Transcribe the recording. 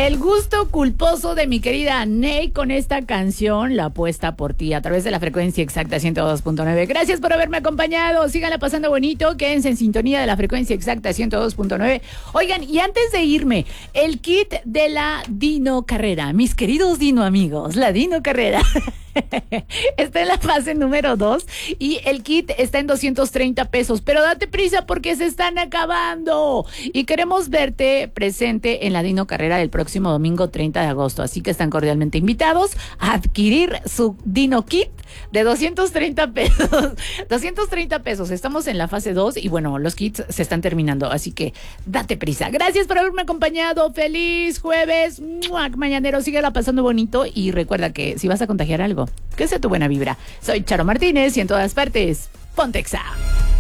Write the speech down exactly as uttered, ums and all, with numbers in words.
El gusto culposo de mi querida Ney con esta canción, La apuesta por ti, a través de la frecuencia exacta ciento dos punto nueve. Gracias por haberme acompañado. Síganla pasando bonito. Quédense en sintonía de la frecuencia exacta ciento dos punto nueve. Oigan, y antes de irme, el kit de la Dino Carrera. Mis queridos Dino amigos, la Dino Carrera está en la fase número dos y el kit está en doscientos treinta pesos. Pero date prisa porque se están acabando. Y queremos verte presente en la Dino Carrera del próximo domingo treinta de agosto. Así que están cordialmente invitados a adquirir su Dino Kit de doscientos treinta pesos. doscientos treinta pesos. Estamos en la fase dos y bueno, los kits se están terminando. Así que date prisa. Gracias por haberme acompañado. Feliz jueves. ¡Mua! Mañanero, síguela pasando bonito y recuerda que si vas a contagiar algo, que sea tu buena vibra. Soy Charo Martínez y en todas partes, Pontexa.